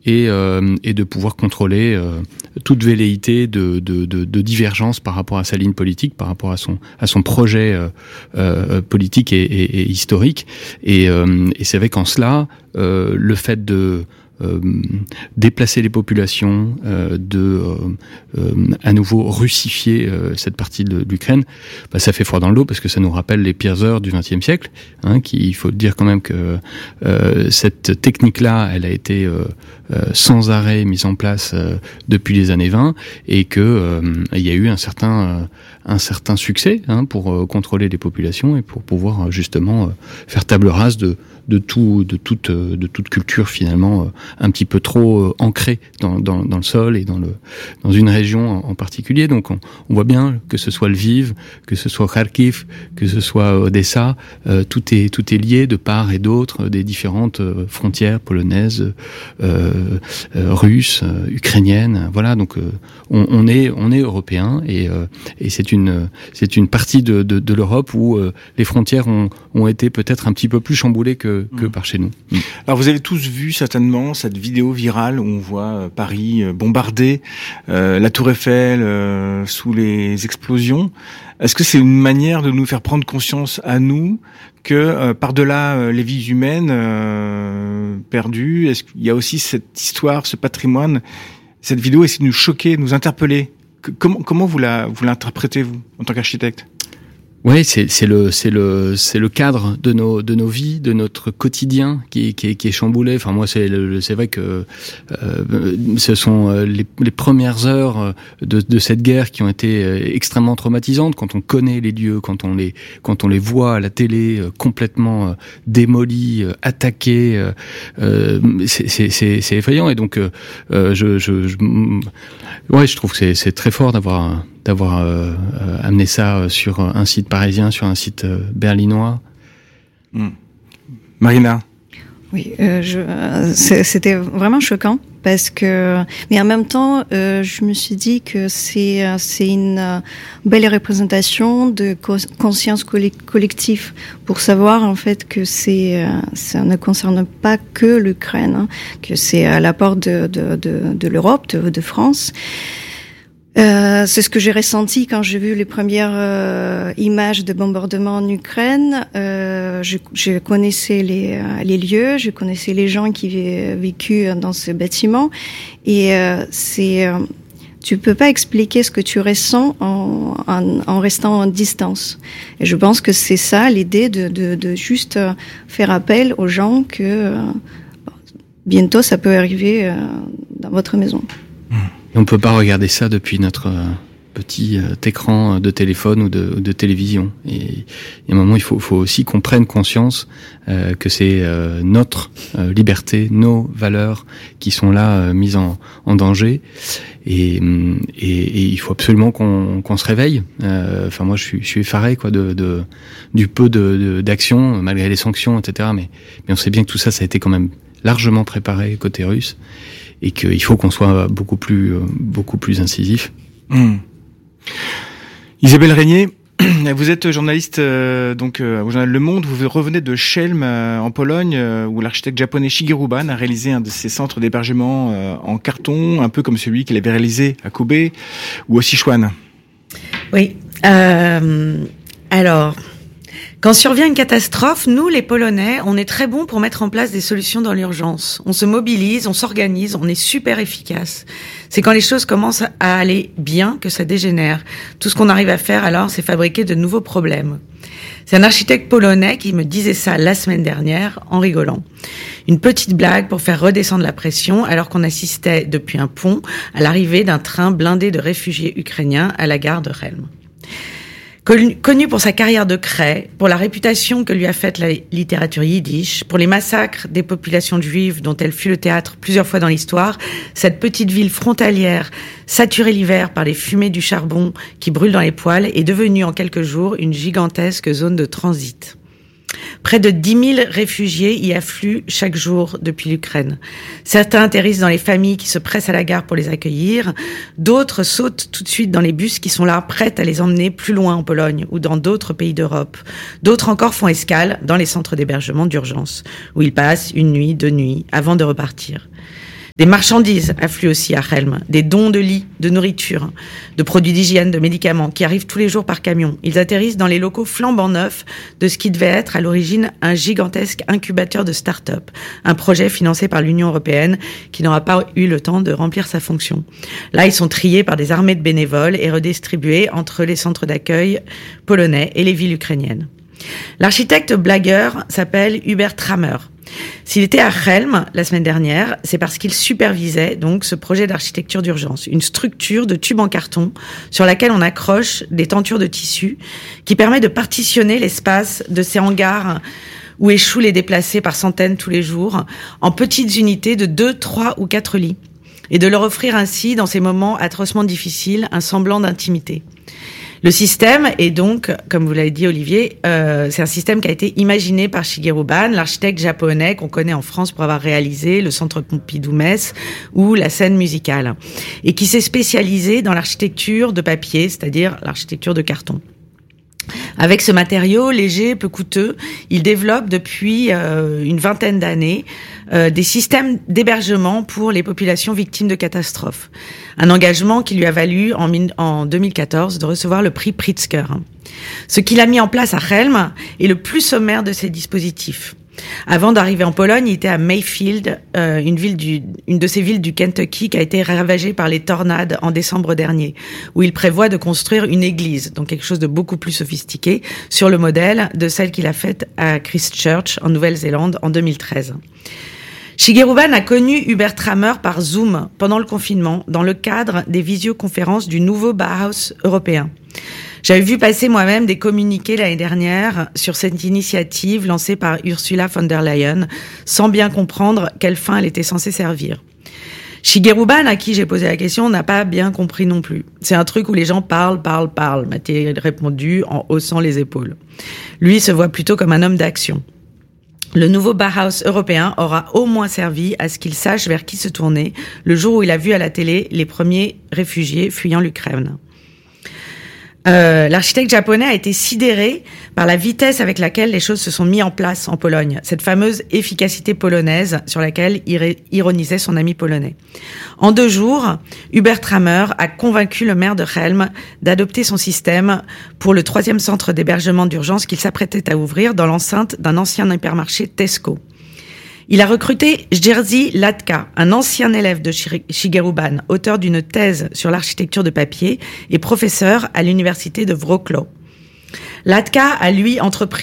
et de pouvoir contrôler toute velléité de divergence par rapport à sa ligne politique, par rapport à son projet politique et historique. Et c'est vrai qu'en cela, le fait de déplacer les populations, à nouveau russifier cette partie de l'Ukraine, ça fait froid dans le dos parce que ça nous rappelle les pires heures du XXe siècle. Il faut dire quand même que cette technique-là, elle a été sans arrêt mise en place depuis les années 20 et que il y a eu un certain succès pour contrôler les populations et pour pouvoir justement faire table rase de toute culture finalement un petit peu trop ancrée dans le sol et dans une région en particulier. Donc on voit bien que ce soit Lviv, que ce soit Kharkiv, que ce soit Odessa, tout est lié de part et d'autre des différentes frontières polonaises, russes, ukrainiennes. Voilà, donc on est européens et c'est une partie de l'Europe où les frontières ont été peut-être un petit peu plus chamboulées que par chez nous. Alors vous avez tous vu certainement cette vidéo virale où on voit Paris bombardé, la Tour Eiffel sous les explosions. Est-ce que c'est une manière de nous faire prendre conscience à nous que par-delà les vies humaines perdues, est-ce qu'il y a aussi cette histoire, ce patrimoine? Cette vidéo essaie de nous choquer, de nous interpeller. Comment vous l'interprétez, vous, en tant qu'architecte? Oui, c'est le cadre de nos vies, de notre quotidien qui est chamboulé. Enfin moi c'est vrai que ce sont les premières heures de cette guerre qui ont été extrêmement traumatisantes quand on connaît les lieux, quand on les voit à la télé complètement démolis, attaqués. C'est effrayant et donc je trouve que c'est très fort d'avoir amené ça sur un site parisien, sur un site berlinois. Marina. Oui, c'était vraiment choquant parce que, mais en même temps, je me suis dit que c'est une belle représentation de conscience collective pour savoir en fait que ça ne concerne pas que l'Ukraine, que c'est à la porte de l'Europe, de France. C'est ce que j'ai ressenti quand j'ai vu les premières images de bombardement en Ukraine. Je connaissais les lieux, je connaissais les gens qui avaient vécu dans ce bâtiment, et tu peux pas expliquer ce que tu ressens en restant en distance. Et je pense que c'est ça l'idée de juste faire appel aux gens que bientôt ça peut arriver dans votre maison. On ne peut pas regarder ça depuis notre petit écran de téléphone ou de télévision. Et à un moment, il faut aussi qu'on prenne conscience que c'est notre liberté, nos valeurs qui sont là mises en danger. Et il faut absolument qu'on se réveille. Enfin, moi, je suis effaré du peu d'action malgré les sanctions, etc. Mais on sait bien que tout ça, ça a été quand même largement préparé côté russe. Et qu'il faut qu'on soit beaucoup plus incisif. Isabelle Régnier, vous êtes journaliste au journal Le Monde. Vous revenez de Chelm en Pologne, où l'architecte japonais Shigeru Ban a réalisé un de ses centres d'hébergement en carton, un peu comme celui qu'il avait réalisé à Kobe ou au Sichuan. Oui. Alors, quand survient une catastrophe, nous, les Polonais, on est très bons pour mettre en place des solutions dans l'urgence. On se mobilise, on s'organise, on est super efficace. C'est quand les choses commencent à aller bien que ça dégénère. Tout ce qu'on arrive à faire alors, c'est fabriquer de nouveaux problèmes. C'est un architecte polonais qui me disait ça la semaine dernière en rigolant. Une petite blague pour faire redescendre la pression alors qu'on assistait depuis un pont à l'arrivée d'un train blindé de réfugiés ukrainiens à la gare de Chelm. Connu pour sa carrière de craie, pour la réputation que lui a faite la littérature yiddish, pour les massacres des populations juives dont elle fut le théâtre plusieurs fois dans l'histoire, cette petite ville frontalière, saturée l'hiver par les fumées du charbon qui brûlent dans les poêles, est devenue en quelques jours une gigantesque zone de transit. Près de 10 000 réfugiés y affluent chaque jour depuis l'Ukraine. Certains atterrissent dans les familles qui se pressent à la gare pour les accueillir. D'autres sautent tout de suite dans les bus qui sont là, prêts à les emmener plus loin en Pologne ou dans d'autres pays d'Europe. D'autres encore font escale dans les centres d'hébergement d'urgence, où ils passent une nuit, 2 nuits, avant de repartir. Des marchandises affluent aussi à Chelm, des dons de lits, de nourriture, de produits d'hygiène, de médicaments qui arrivent tous les jours par camion. Ils atterrissent dans les locaux flambant neufs de ce qui devait être à l'origine un gigantesque incubateur de start-up, un projet financé par l'Union européenne qui n'aura pas eu le temps de remplir sa fonction. Là, ils sont triés par des armées de bénévoles et redistribués entre les centres d'accueil polonais et les villes ukrainiennes. L'architecte blagueur s'appelle Hubert Trammer. S'il était à Chelm la semaine dernière, c'est parce qu'il supervisait donc ce projet d'architecture d'urgence, une structure de tubes en carton sur laquelle on accroche des tentures de tissu qui permet de partitionner l'espace de ces hangars où échouent les déplacés par centaines tous les jours en petites unités de 2, 3 ou 4 lits et de leur offrir ainsi, dans ces moments atrocement difficiles, un semblant d'intimité. Le système est donc, comme vous l'avez dit Olivier, c'est un système qui a été imaginé par Shigeru Ban, l'architecte japonais qu'on connaît en France pour avoir réalisé le Centre Pompidou-Metz ou la scène musicale, et qui s'est spécialisé dans l'architecture de papier, c'est-à-dire l'architecture de carton. Avec ce matériau léger, peu coûteux, il développe depuis une vingtaine d'années des systèmes d'hébergement pour les populations victimes de catastrophes. Un engagement qui lui a valu en 2014 de recevoir le prix Pritzker. Ce qu'il a mis en place à Chelm est le plus sommaire de ces dispositifs. Avant d'arriver en Pologne, il était à Mayfield, une de ces villes du Kentucky qui a été ravagée par les tornades en décembre dernier, où il prévoit de construire une église, donc quelque chose de beaucoup plus sophistiqué, sur le modèle de celle qu'il a faite à Christchurch, en Nouvelle-Zélande, en 2013. Shigeru Ban a connu Hubert Trammer par Zoom pendant le confinement, dans le cadre des visioconférences du nouveau Bauhaus européen. J'avais vu passer moi-même des communiqués l'année dernière sur cette initiative lancée par Ursula von der Leyen, sans bien comprendre quelle fin elle était censée servir. Shigeru Ban, à qui j'ai posé la question, n'a pas bien compris non plus. C'est un truc où les gens parlent, m'a-t-il répondu en haussant les épaules. Lui se voit plutôt comme un homme d'action. Le nouveau Bauhaus européen aura au moins servi à ce qu'il sache vers qui se tourner le jour où il a vu à la télé les premiers réfugiés fuyant l'Ukraine. L'architecte japonais a été sidéré par la vitesse avec laquelle les choses se sont mises en place en Pologne, cette fameuse efficacité polonaise sur laquelle ironisait son ami polonais. En 2 jours, Hubert Trammer a convaincu le maire de Chelm d'adopter son système pour le 3e centre d'hébergement d'urgence qu'il s'apprêtait à ouvrir dans l'enceinte d'un ancien hypermarché Tesco. Il a recruté Jerzy Latka, un ancien élève de Shigeru Ban, auteur d'une thèse sur l'architecture de papier et professeur à l'université de Wrocław. Latka a, lui,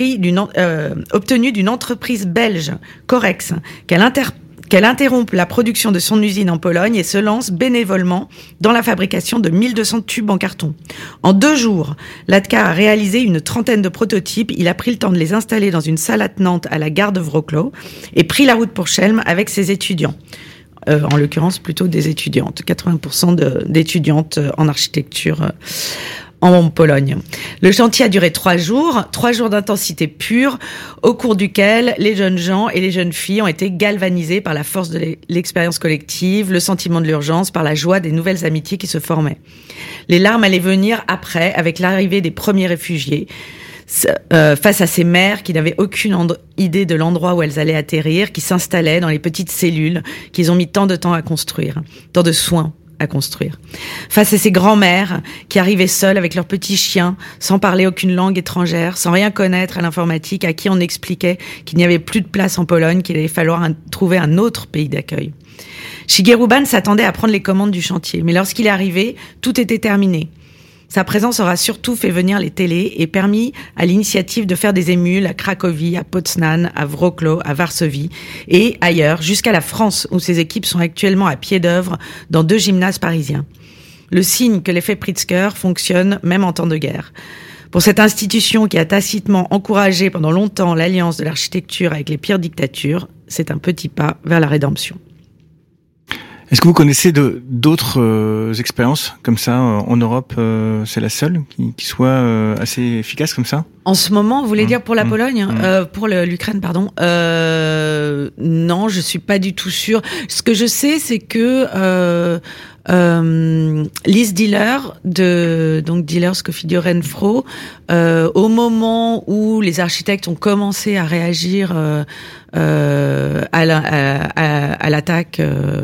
obtenu d'une entreprise belge, Corex, qu'elle interrompe la production de son usine en Pologne et se lance bénévolement dans la fabrication de 1200 tubes en carton. En 2 jours, Latka a réalisé une 30aine de prototypes. Il a pris le temps de les installer dans une salle attenante à la gare de Wrocław et pris la route pour Chelm avec ses étudiants. En l'occurrence, plutôt des étudiantes. 80% d'étudiantes en architecture en Pologne. Le chantier a duré 3 jours d'intensité pure, au cours duquel les jeunes gens et les jeunes filles ont été galvanisés par la force de l'expérience collective, le sentiment de l'urgence, par la joie des nouvelles amitiés qui se formaient. Les larmes allaient venir après, avec l'arrivée des premiers réfugiés, face à ces mères qui n'avaient aucune idée de l'endroit où elles allaient atterrir, qui s'installaient dans les petites cellules qu'ils ont mis tant de temps à construire, tant de soins à construire. Face à ces grands-mères qui arrivaient seules avec leurs petits chiens, sans parler aucune langue étrangère, sans rien connaître à l'informatique, à qui on expliquait qu'il n'y avait plus de place en Pologne, qu'il allait falloir trouver un autre pays d'accueil. Shigeru Ban s'attendait à prendre les commandes du chantier, mais lorsqu'il est arrivé, tout était terminé. Sa présence aura surtout fait venir les télés et permis à l'initiative de faire des émules à Cracovie, à Poznań, à Wrocław, à Varsovie et ailleurs, jusqu'à la France, où ses équipes sont actuellement à pied d'œuvre dans 2 gymnases parisiens. Le signe que l'effet Pritzker fonctionne même en temps de guerre. Pour cette institution qui a tacitement encouragé pendant longtemps l'alliance de l'architecture avec les pires dictatures, c'est un petit pas vers la rédemption. Est-ce que vous connaissez d'autres expériences comme ça en Europe? C'est la seule qui soit assez efficace comme ça? En ce moment, vous voulez dire pour la Pologne, pour l'Ukraine, pardon. Non, je suis pas du tout sûre. Ce que je sais, c'est que Lise Diller donc Diller Scofidio Renfro, au moment où les architectes ont commencé à réagir à l'attaque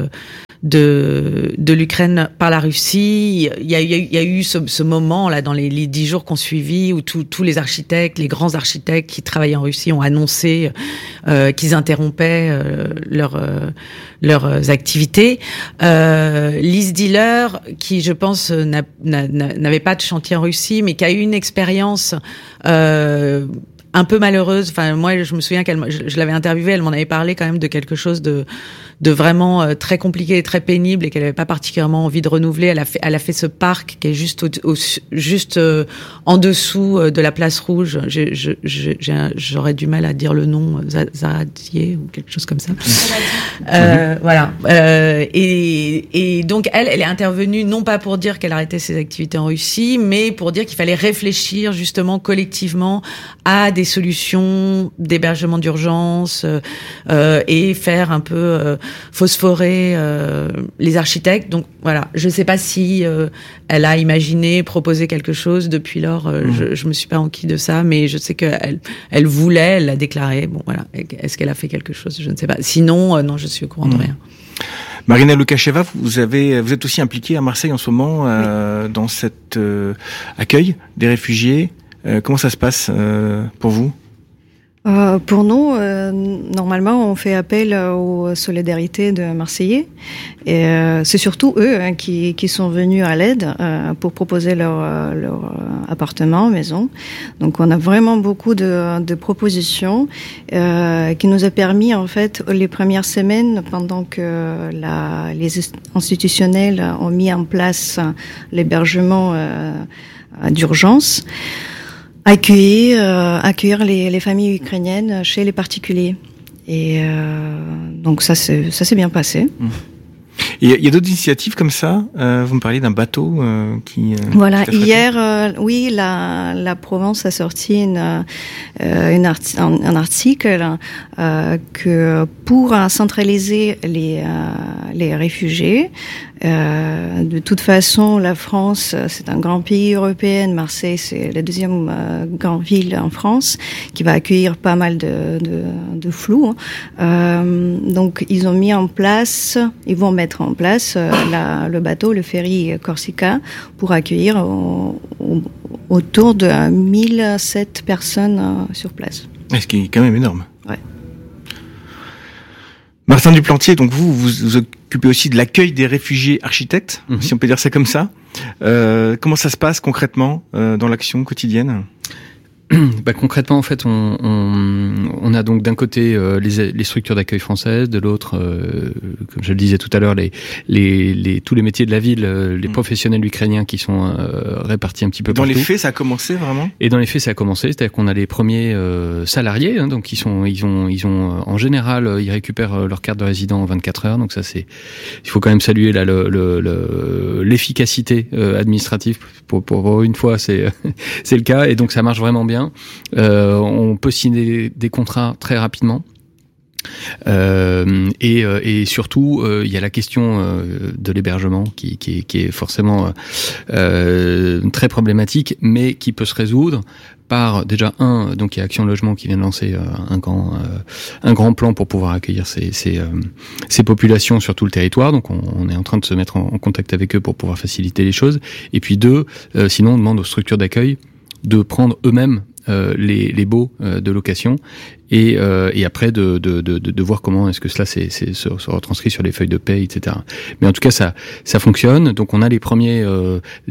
de l'Ukraine par la Russie, il y a eu ce moment là dans les 10 jours qu'on suivi où tous les architectes, les grands architectes qui travaillaient en Russie ont annoncé qu'ils interrompaient leurs activités. Lise Diller, qui je pense n'avait pas de chantier en Russie, mais qui a eu une expérience un peu malheureuse. Enfin, moi, je me souviens je l'avais interviewée, elle m'en avait parlé quand même de quelque chose de vraiment très compliqué et très pénible et qu'elle avait pas particulièrement envie de renouveler. Elle a fait ce parc qui est juste en dessous de la place Rouge. J'aurais du mal à dire le nom, Zaradier ou quelque chose comme ça. Voilà. Et donc elle est intervenue non pas pour dire qu'elle arrêtait ses activités en Russie, mais pour dire qu'il fallait réfléchir justement collectivement à des solutions d'hébergement d'urgence et faire un peu phosphorer les architectes. Donc voilà, je sais pas si elle a imaginé, proposé quelque chose. Depuis lors, je me suis pas enquis de ça, mais je sais qu'elle voulait, elle l'a déclaré. Bon voilà, est-ce qu'elle a fait quelque chose? Je ne sais pas. Sinon, non, je suis au courant de rien. Marina Lukasheva, vous êtes aussi impliquée à Marseille en ce moment dans cet accueil des réfugiés. Comment ça se passe pour vous? Pour nous, normalement, on fait appel aux solidarités de Marseillais. Et c'est surtout eux qui sont venus à l'aide pour proposer leur appartement, maison. Donc, on a vraiment beaucoup de propositions qui nous a permis, en fait, les premières semaines, pendant que les institutionnels ont mis en place l'hébergement d'urgence, accueillir les familles ukrainiennes chez les particuliers. Et donc ça s'est bien passé. Il y a d'autres initiatives comme ça. Vous me parliez d'un bateau qui. Voilà. Hier, oui, la Provence a sorti un article que pour centraliser les réfugiés. De toute façon, la France, c'est un grand pays européen. Marseille, c'est la deuxième grande ville en France qui va accueillir pas mal de flou. Donc, ils vont mettre en place le bateau, le ferry Corsica, pour accueillir autour de 1007 personnes sur place. Ce qui est quand même énorme. Ouais. Martin Duplantier, donc vous occupez aussi de l'accueil des réfugiés architectes, si on peut dire ça comme ça. Comment ça se passe concrètement dans l'action quotidienne ? Concrètement, en fait, on a donc d'un côté les structures d'accueil françaises, de l'autre, comme je le disais tout à l'heure, tous les métiers de la ville, les professionnels ukrainiens qui sont répartis un petit peu partout. Dans les faits, ça a commencé vraiment ? Et dans les faits, ça a commencé, c'est-à-dire qu'on a les premiers salariés, donc ils ont en général, ils récupèrent leur carte de résident en 24 heures. Donc ça, il faut quand même saluer là l'efficacité administrative. Pour une fois, c'est le cas, et donc ça marche vraiment bien. On peut signer des contrats très rapidement. Et surtout, il y a la question de l'hébergement qui est forcément très problématique, mais qui peut se résoudre par déjà donc il y a Action Logement qui vient de lancer un grand plan pour pouvoir accueillir ces populations sur tout le territoire. Donc on est en train de se mettre en contact avec eux pour pouvoir faciliter les choses. Et puis sinon on demande aux structures d'accueil de prendre eux-mêmes les baux de location et après de voir comment est-ce que cela se retranscrit sur les feuilles de paie, etc. Mais en tout cas ça fonctionne. Donc on a les premiers